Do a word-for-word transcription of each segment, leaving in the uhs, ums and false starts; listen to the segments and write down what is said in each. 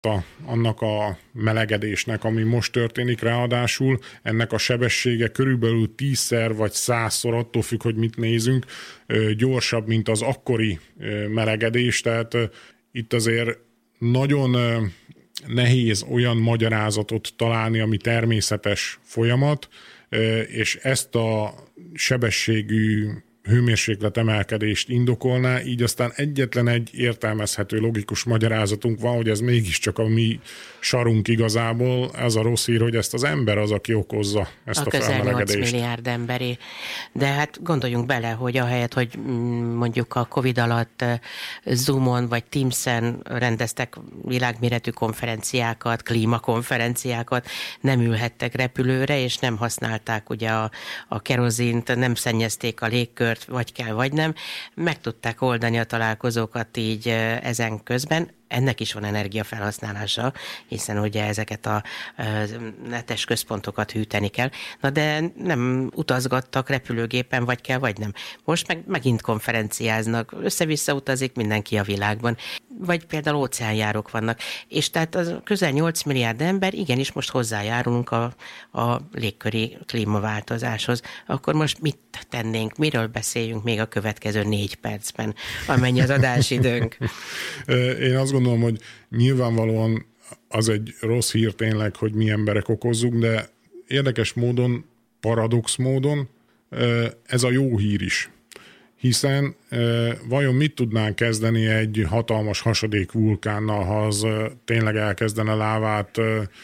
A, annak a melegedésnek, ami most történik, ráadásul ennek a sebessége körülbelül tízszer vagy százszor, attól függ, hogy mit nézünk, gyorsabb, mint az akkori melegedés, tehát itt azért nagyon nehéz olyan magyarázatot találni, ami természetes folyamat, és ezt a sebességű hőmérséklet emelkedést indokolná, így aztán egyetlen egy értelmezhető, logikus magyarázatunk van, hogy ez mégiscsak a mi sarunk igazából. Ez a rossz hír, hogy ezt az ember az, aki okozza ezt a, a felmelegedést. nyolc milliárd emberi. De hát gondoljunk bele, hogy ahelyett, hogy mondjuk a Covid alatt Zoomon vagy Teamsen rendeztek világméretű konferenciákat, klímakonferenciákat, nem ülhettek repülőre, és nem használták ugye a, a kerozint, nem szennyezték a légkört, vagy kell, vagy nem, meg tudták oldani a találkozókat így ezen közben. Ennek is van energiafelhasználása, hiszen ugye ezeket a netes központokat hűteni kell. Na de nem utazgattak repülőgépen, vagy kell, vagy nem. Most meg megint konferenciáznak, össze-vissza utazik mindenki a világban. Vagy például óceánjárók vannak. És tehát az közel nyolc milliárd ember, igenis most hozzájárulunk a, a légköri klímaváltozáshoz. Akkor most mit tennénk, miről beszéljünk még a következő négy percben, amennyi az adásidőnk? Én azt gondolom, hogy nyilvánvalóan az egy rossz hír tényleg, hogy mi emberek okozzuk, de érdekes módon, paradox módon ez a jó hír is. Hiszen vajon mit tudnánk kezdeni egy hatalmas hasadék vulkánnal, ha az tényleg elkezdene lávát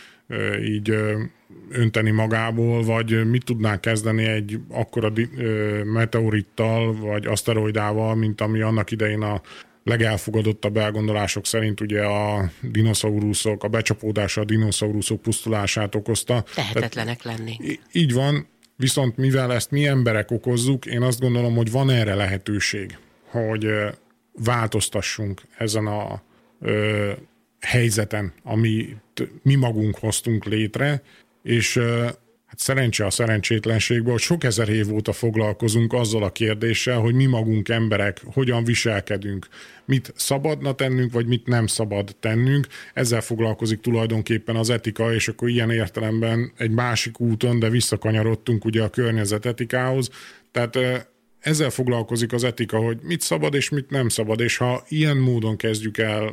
így önteni magából, vagy mit tudnánk kezdeni egy akkora meteorittal, vagy aszteroidával, mint ami annak idején a legelfogadottabb elgondolások szerint ugye a dinoszauruszok, a becsapódása a dinoszauruszok pusztulását okozta. Tehetetlenek lenni. Így van, viszont mivel ezt mi emberek okozzuk, én azt gondolom, hogy van erre lehetőség, hogy változtassunk ezen a ö, helyzeten, amit mi magunk hoztunk létre, és ö, hát szerencse a szerencsétlenségből, hogy sok ezer év óta foglalkozunk azzal a kérdéssel, hogy mi magunk emberek hogyan viselkedünk, mit szabadna tennünk, vagy mit nem szabad tennünk. Ezzel foglalkozik tulajdonképpen az etika, és akkor ilyen értelemben egy másik úton, de visszakanyarodtunk ugye a környezetetikához. Tehát ezzel foglalkozik az etika, hogy mit szabad és mit nem szabad, és ha ilyen módon kezdjük el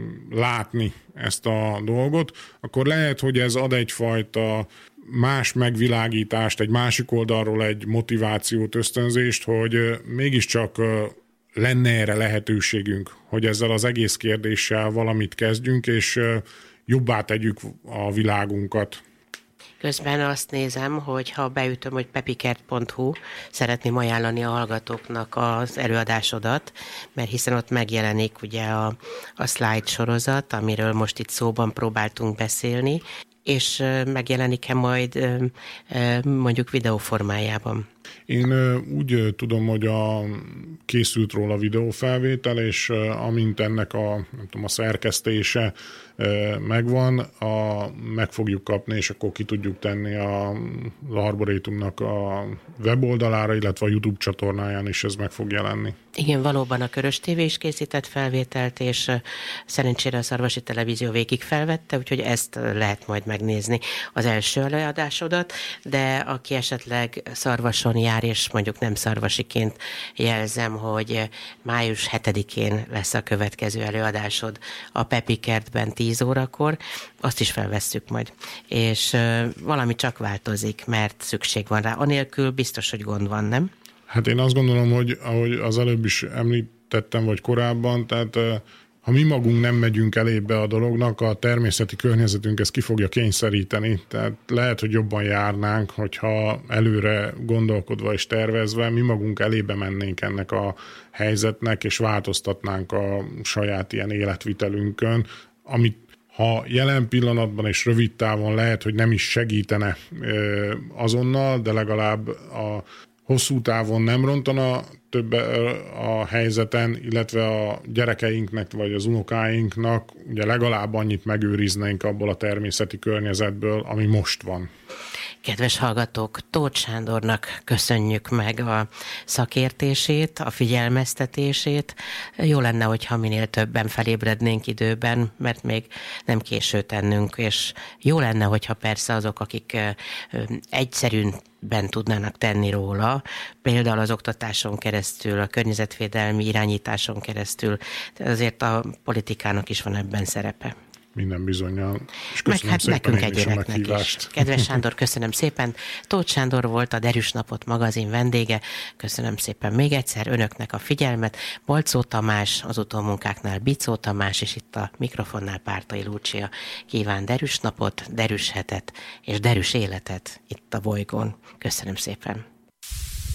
látni ezt a dolgot, akkor lehet, hogy ez ad egyfajta más megvilágítást, egy másik oldalról egy motivációt, ösztönzést, hogy mégiscsak lenne erre lehetőségünk, hogy ezzel az egész kérdéssel valamit kezdjünk, és jobbá tegyük a világunkat. Közben azt nézem, hogy ha beütöm, hogy pepikert pont hu, szeretném ajánlani a hallgatóknak az előadásodat, mert hiszen ott megjelenik ugye a, a slide sorozat, amiről most itt szóban próbáltunk beszélni, és megjelenik-e majd mondjuk videóformájában? Én úgy tudom, hogy a, készült róla videófelvétel, és amint ennek a, nem tudom, a szerkesztése megvan, a, meg fogjuk kapni, és akkor ki tudjuk tenni a, az Arborétumnak a weboldalára, illetve a YouTube csatornáján is ez meg fog jelenni. Igen, valóban a Körös té vé is készített felvételt, és szerencsére a Szarvasi Televízió végig felvette, úgyhogy ezt lehet majd megnézni, az első előadásodat, de aki esetleg Szarvason jár, és mondjuk nem szarvasiként, jelzem, hogy május hetedikén lesz a következő előadásod a Pepi kertben tíz órakor, azt is felvesszük majd. És valami csak változik, mert szükség van rá. Anélkül biztos, hogy gond van, nem? Hát én azt gondolom, hogy ahogy az előbb is említettem, vagy korábban, tehát ha mi magunk nem megyünk elébe a dolognak, a természeti környezetünk ezt ki fogja kényszeríteni. Tehát lehet, hogy jobban járnánk, hogyha előre gondolkodva és tervezve mi magunk elébe mennénk ennek a helyzetnek, és változtatnánk a saját ilyen életvitelünkön, amit ha jelen pillanatban és rövid távon lehet, hogy nem is segítene azonnal, de legalább a hosszú távon nem rontana több a helyzeten, illetve a gyerekeinknek vagy az unokáinknak ugye legalább annyit megőriznénk abból a természeti környezetből, ami most van. Kedves hallgatók, Tóth Sándornak köszönjük meg a szakértését, a figyelmeztetését. Jó lenne, hogyha minél többen felébrednénk időben, mert még nem késő tennünk, és jó lenne, hogyha persze azok, akik egyszerűen tudnának tenni róla, például az oktatáson keresztül, a környezetvédelmi irányításon keresztül, azért a politikának is van ebben szerepe. Minden bizonnyal. És meg hát nekünk egyéneknek is. Kedves Sándor, köszönöm szépen. Tóth Sándor volt a Derűs Napot magazin vendége. Köszönöm szépen még egyszer önöknek a figyelmet. Bolczó Tamás, az utómunkáknál Bicó Tamás, és itt a mikrofonnál Pártai Lúcia kíván Derűs Napot, derűs hetet és derűs életet itt a bolygón. Köszönöm szépen.